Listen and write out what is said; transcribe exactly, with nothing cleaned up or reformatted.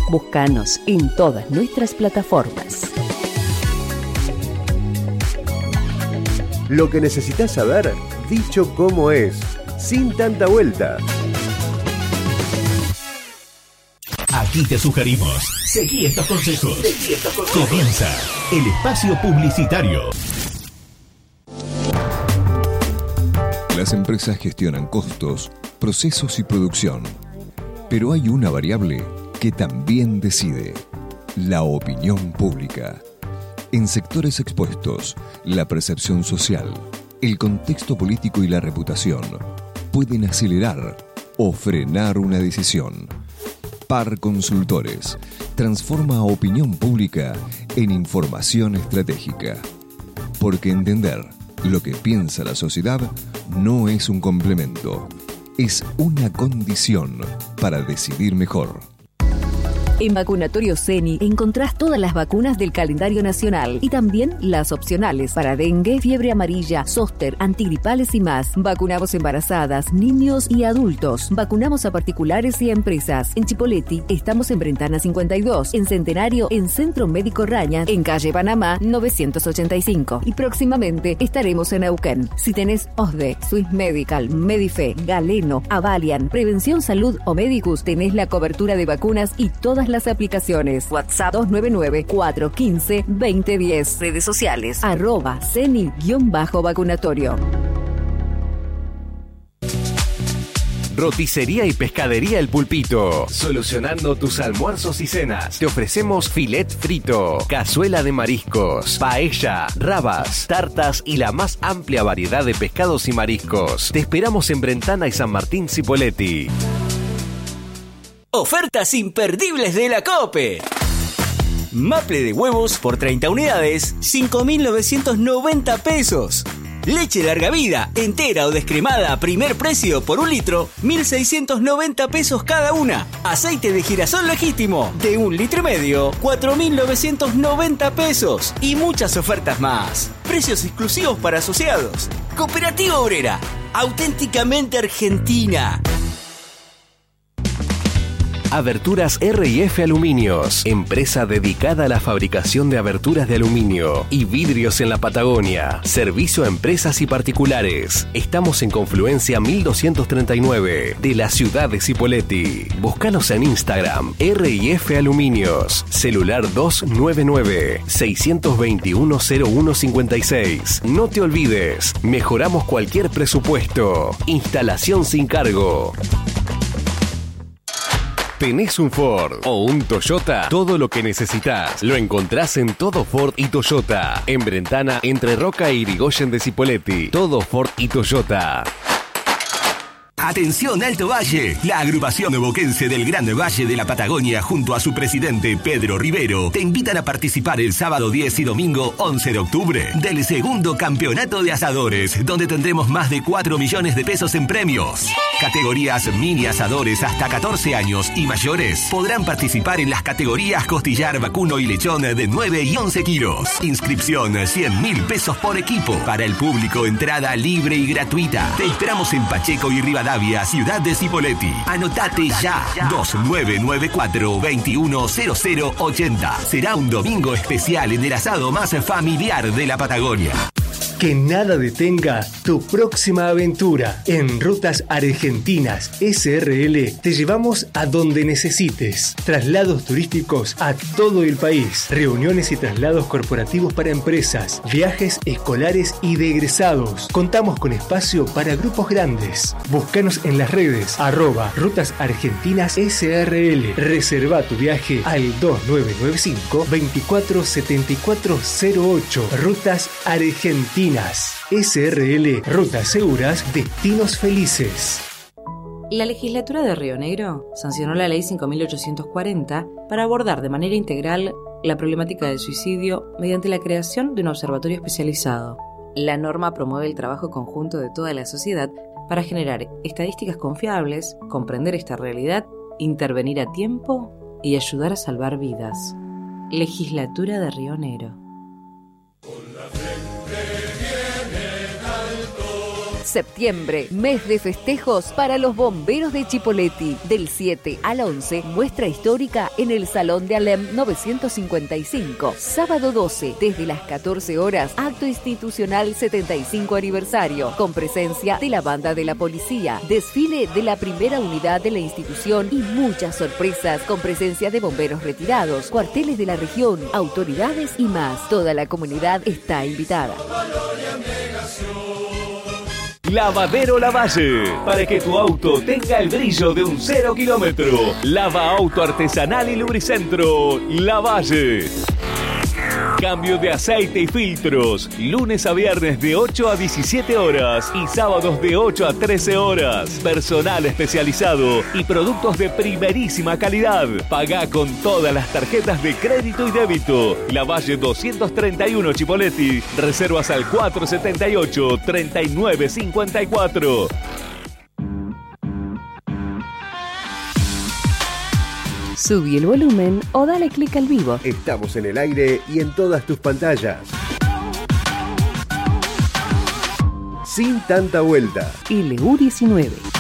Búscanos en todas nuestras plataformas. Lo que necesitas saber, dicho como es, sin tanta vuelta. Aquí te sugerimos, seguí estos consejos. Seguí estos consejos. Comienza el espacio publicitario. Las empresas gestionan costos, procesos y producción. Pero hay una variable que también decide: la opinión pública. En sectores expuestos, la percepción social, el contexto político y la reputación pueden acelerar o frenar una decisión. Par Consultores transforma opinión pública en información estratégica. Porque entender lo que piensa la sociedad no es un complemento, es una condición para decidir mejor. En Vacunatorio Ceni encontrás todas las vacunas del calendario nacional y también las opcionales para dengue, fiebre amarilla, zóster, antigripales y más. Vacunamos embarazadas, niños y adultos. Vacunamos a particulares y a empresas. En Chipoleti estamos en Brentana cincuenta y dos, en Centenario en Centro Médico Raña, en calle Panamá novecientos ochenta y cinco y próximamente estaremos en Neuquén. Si tenés O S D E, Swiss Medical, Medife, Galeno, Avalian, Prevención Salud o Medicus, tenés la cobertura de vacunas y todas las aplicaciones. WhatsApp dos nueve nueve, cuatro uno cinco, dos cero uno cero. Redes sociales arroba ceni-vacunatorio. Roticería y Pescadería El Pulpito. Solucionando tus almuerzos y cenas. Te ofrecemos filet frito, cazuela de mariscos, paella, rabas, tartas y la más amplia variedad de pescados y mariscos. Te esperamos en Brentana y San Martín Cipolletti. Ofertas imperdibles de la COPE. Maple de huevos por treinta unidades, cinco mil novecientos noventa pesos. Leche larga vida, entera o descremada, primer precio por un litro, mil seiscientos noventa pesos cada una. Aceite de girasol legítimo, de un litro y medio, cuatro mil novecientos noventa pesos. Y muchas ofertas más. Precios exclusivos para asociados. Cooperativa Obrera, auténticamente argentina. Aberturas R y F Aluminios, empresa dedicada a la fabricación de aberturas de aluminio y vidrios en la Patagonia. Servicio a empresas y particulares. Estamos en Confluencia mil doscientos treinta y nueve de la ciudad de Cipolletti. Búscanos en Instagram, R y F Aluminios. Celular dos nueve nueve, seis dos uno, cero uno cinco seis. No te olvides, mejoramos cualquier presupuesto. Instalación sin cargo. ¿Tenés un Ford o un Toyota? Todo lo que necesitas lo encontrás en Todo Ford y Toyota. En Brentana, entre Roca e Irigoyen de Cipolletti. Todo Ford y Toyota. Atención Alto Valle, la agrupación boquense del Gran Valle de la Patagonia junto a su presidente Pedro Rivero te invitan a participar el sábado diez y domingo once de octubre del segundo campeonato de asadores, donde tendremos más de cuatro millones de pesos en premios. Categorías mini asadores hasta catorce años y mayores podrán participar en las categorías costillar, vacuno y lechón de nueve y once kilos. Inscripción cien mil pesos por equipo. Para el público, entrada libre y gratuita. Te esperamos en Pacheco y Rivadavia, ciudad de Cipolletti. Anotate ya. dos nueve nueve cuatro, dos uno cero cero ocho cero. Será un domingo especial en el asado más familiar de la Patagonia. Que nada detenga tu próxima aventura. En Rutas Argentinas S R L te llevamos a donde necesites. Traslados turísticos a todo el país. Reuniones y traslados corporativos para empresas. Viajes escolares y de egresados. Contamos con espacio para grupos grandes. Búscanos en las redes arroba Rutas Argentinas S R L. Reserva tu viaje al dos nueve nueve cinco, veinticuatro setenta y cuatro cero ocho. Rutas Argentinas S R L, rutas seguras, destinos felices. La legislatura de Río Negro sancionó la ley cinco mil ochocientos cuarenta para abordar de manera integral la problemática del suicidio mediante la creación de un observatorio especializado. La norma promueve el trabajo conjunto de toda la sociedad para generar estadísticas confiables, comprender esta realidad, intervenir a tiempo y ayudar a salvar vidas. Legislatura de Río Negro. Septiembre, mes de festejos para los bomberos de Chipoleti. Del siete al once, muestra histórica en el Salón de Alem novecientos cincuenta y cinco. Sábado doce, desde las catorce horas, acto institucional setenta y cinco aniversario, con presencia de la banda de la policía, desfile de la primera unidad de la institución y muchas sorpresas con presencia de bomberos retirados, cuarteles de la región, autoridades y más. Toda la comunidad está invitada. Lavadero Lavalle, para que tu auto tenga el brillo de un cero kilómetro. Lava auto artesanal y lubricentro Lavalle. Cambio de aceite y filtros, lunes a viernes de ocho a diecisiete horas y sábados de ocho a trece horas. Personal especializado y productos de primerísima calidad. Paga con todas las tarjetas de crédito y débito. Lavalle doscientos treinta y uno Chipoleti. Reservas al cuatro setenta y ocho, treinta y nueve cincuenta y cuatro. Subí el volumen o dale clic al vivo. Estamos en el aire y en todas tus pantallas. Sin tanta vuelta. L U diecinueve.